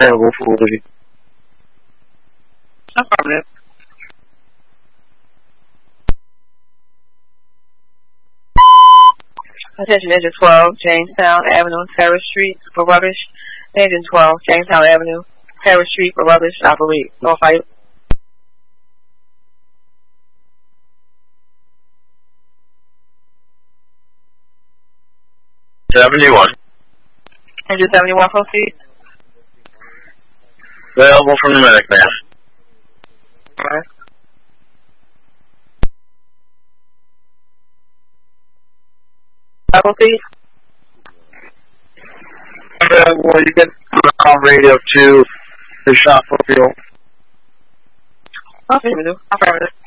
available for Liberty. Affirmative. Attention, Engine 12, Jamestown Avenue, Harris Street, for rubbish. Engine 12, Jamestown Avenue, Harris Street, for rubbish, operate. North Fight. Engine 71, proceed. Available from the medic, ma'am. Alright. Proceed. Well, you get on radio to the shop for fuel. Affirmative. Affirmative.